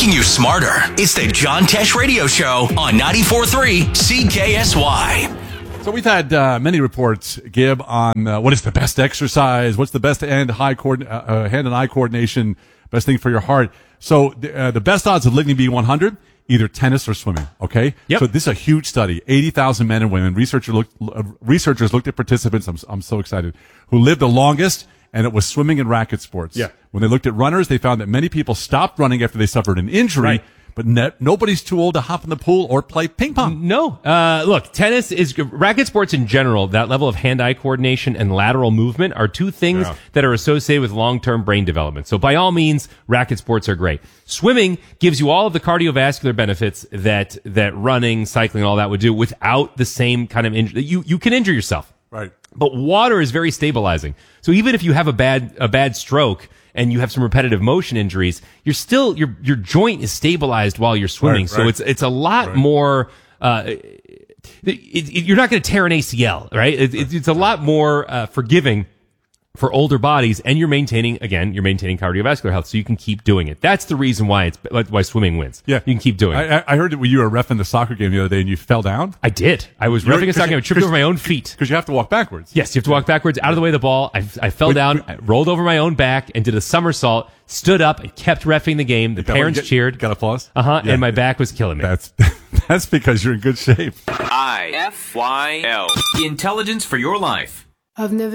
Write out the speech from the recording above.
making you smarter. It's the John Tesh Radio Show on 94.3 CKSY. So we've had many reports, Gib, on what is the best exercise, what's the best hand and eye coordination, best thing for your heart. So the best odds of living to be 100, either tennis or swimming. Okay. Yep. So this is a huge study. 80,000 men and women. Researchers looked at participants. I'm so excited, who lived the longest, and it was swimming and racket sports. Yeah. When they looked at runners, they found that many people stopped running after they suffered an injury. Right. But nobody's too old to hop in the pool or play ping pong. No. Look, tennis is racket sports in general. That level of hand-eye coordination and lateral movement are two things that are associated with long-term brain development. So by all means, racket sports are great. Swimming gives you all of the cardiovascular benefits that running, cycling, all that would do without the same kind of injury. You can injure yourself. Right. But water is very stabilizing. So even if you have a bad stroke and you have some repetitive motion injuries, you're still, your joint is stabilized while you're swimming. Right. So it's a lot more, you're not going to tear an ACL, right? It's a lot more, forgiving for older bodies, and you're maintaining cardiovascular health, so you can keep doing it. That's the reason why swimming wins. Yeah. You can keep doing it. I heard that when you were reffing the soccer game the other day and you fell down. I did. I was reffing a soccer game. I tripped over my own feet. Because you have to walk backwards. Yes, you have to walk backwards out of the way of the ball. I fell down, I rolled over my own back, and did a somersault, stood up, and kept reffing the game. The parents cheered. Got applause? Yeah. And my back was killing me. That's because you're in good shape. IFYL. Intelligence for your life. I've never